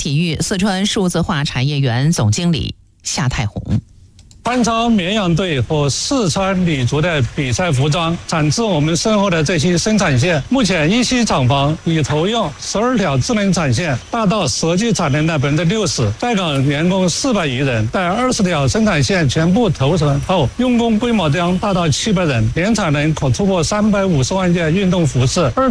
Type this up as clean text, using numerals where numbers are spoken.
体育四川数字化产业园总经理夏太红。 番超绵阳队和四川女足的比赛服装产自我们身后的这些生产线。目前一期厂房已投用12条智能产线，达到实际产能的60%，在岗员工400余人。待20条生产线全部投成后，用工规模将达到700人，年产能可突破350万件运动服饰。